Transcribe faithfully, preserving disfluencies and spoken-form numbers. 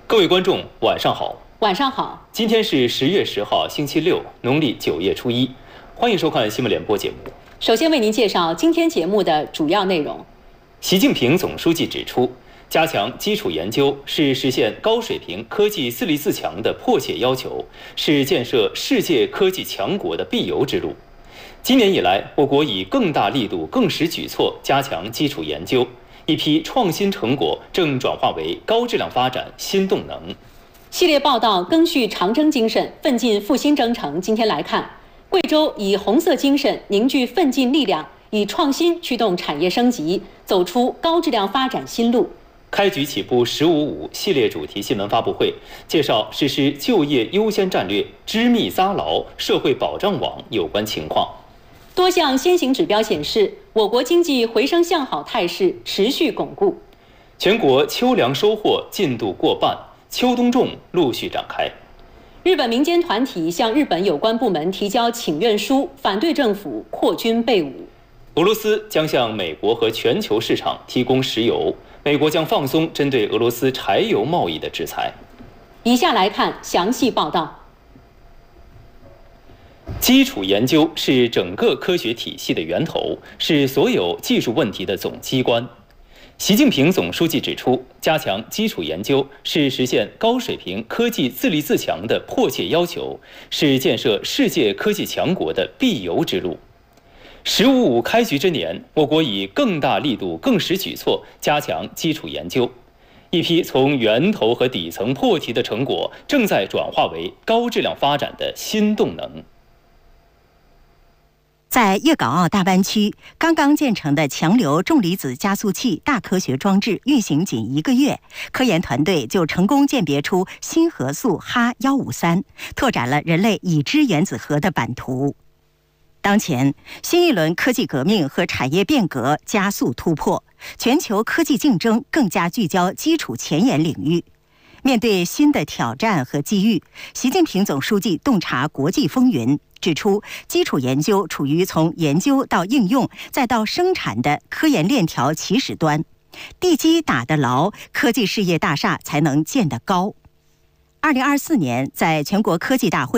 各位观众，晚上好。 晚上好。 今天是十月十号，星期六，农历九月初一。欢迎收看新闻联播节目。 首先为您介绍今天节目的主要内容。 习近平总书记指出，加强基础研究是实现高水平科技自立自强的迫切要求，是建设世界科技强国的必由之路。今年以来，我国以更大力度、更实举措加强基础研究，一批创新成果正转化为高质量发展新动能。 系列报道赓续长征精神，奋进复兴征程。今天来看，贵州以红色精神凝聚奋进力量，以创新驱动产业升级，走出高质量发展新路。 开局起步“十五五”系列主题新闻发布会，介绍实施就业优先战略织密扎牢社会保障网有关情况。 多项先行指标显示，我国经济回升向好态势持续巩固。 全国秋粮收获进度过半，秋冬种陆续展开。 日本民间团体向日本有关部门提交请愿书，反对政府扩军备武。 俄罗斯将向美国和全球市场提供石油，美国将放松针对俄罗斯柴油贸易的制裁。 以下来看详细报道。 基础研究是整个科学体系的源头，是所有技术问题的总机关。习近平总书记指出，加强基础研究是实现高水平科技自立自强的迫切要求，是建设世界科技强国的必由之路。十五五开局之年，我国以更大力度、更实举措加强基础研究，一批从源头和底层破题的成果正在转化为高质量发展的新动能。 在粤港澳大湾区刚刚建成的强流重离子加速器大科学装置运行仅一个月，科研团队就成功鉴别出新核素哈一五三，拓展了人类已知原子核的版图。当前，新一轮科技革命和产业变革加速突破，全球科技竞争更加聚焦基础前沿领域。面对新的挑战和机遇，习近平总书记洞察国际风云，指出，基础研究处于从研究到应用再到生产的科研链条起始端，地基打得牢，科技事业大厦才能建得高。二零二四年，在全国科技大会